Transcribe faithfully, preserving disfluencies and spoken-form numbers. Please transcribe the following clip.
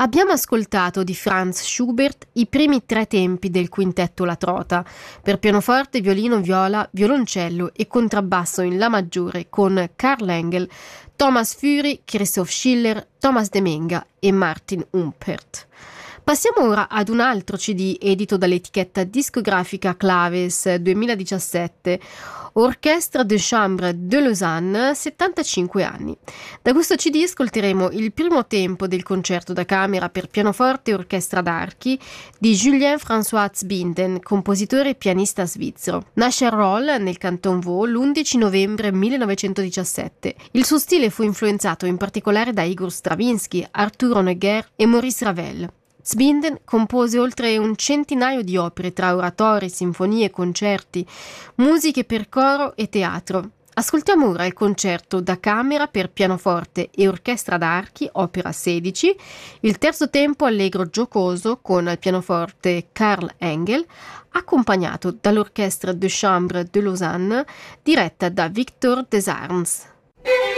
Abbiamo ascoltato di Franz Schubert i primi tre tempi del quintetto La Trota, per pianoforte, violino, viola, violoncello e contrabbasso in La maggiore con Karl Engel, Thomas Fury, Christoph Schiller, Thomas Demenga e Martin Humpert. Passiamo ora ad un altro C D edito dall'etichetta discografica Claves duemiladiciassette, Orchestre de Chambre de Lausanne, settantacinque anni. Da questo C D ascolteremo il primo tempo del concerto da camera per pianoforte e orchestra d'archi di Julien-François Zbinden, compositore e pianista svizzero. Nasce a Rolle, nel Canton Vaud, l'undici novembre millenovecentodiciassette. Il suo stile fu influenzato in particolare da Igor Stravinsky, Arthur Honegger e Maurice Ravel. Zbinden compose oltre un centinaio di opere tra oratori, sinfonie, concerti, musiche per coro e teatro. Ascoltiamo ora il concerto da camera per pianoforte e orchestra d'archi, opera sedici, il terzo tempo allegro giocoso con al pianoforte Karl Engel, accompagnato dall'Orchestre de Chambre de Lausanne, diretta da Victor Desarnes.